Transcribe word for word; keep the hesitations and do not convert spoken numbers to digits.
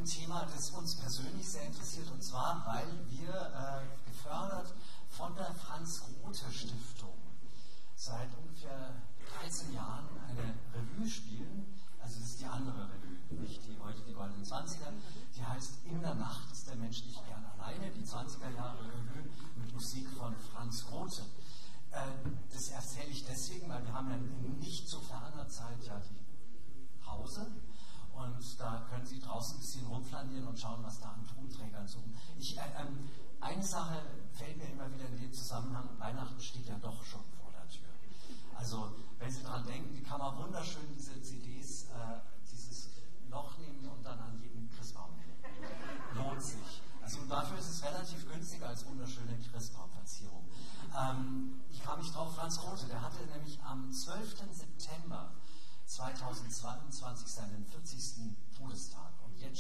ein Thema, das uns persönlich sehr interessiert, und zwar, weil wir äh, gefördert von der Franz-Rothe-Stiftung seit ungefähr dreizehn Jahren eine Revue spielen. Also das ist die andere Revue, nicht die heute die Goldenen Zwanziger. Die heißt In der Nacht ist der Mensch nicht gern alleine, die zwanziger Jahre Revue mit Musik von Franz Rothe. Äh, das erzähle ich deswegen, weil wir haben ja in nicht so ferner Zeit ja die Pause. Und da können Sie draußen ein bisschen rumflanieren und schauen, was da an Tonträgern suchen. Ich, äh, ähm, eine Sache fällt mir immer wieder in dem Zusammenhang: Weihnachten steht ja doch schon vor der Tür. Also, wenn Sie daran denken, die kann man wunderschön diese C Ds, äh, dieses Loch nehmen und dann an jeden Christbaum hängen. Lohnt sich. Also, dafür ist es relativ günstig als wunderschöne Christbaumverzierung. Ähm, ich kam nicht drauf, Franz Rothe, der hatte nämlich am zwölften September zweitausendzweiundzwanzig seinen vierzigsten Todestag. Und jetzt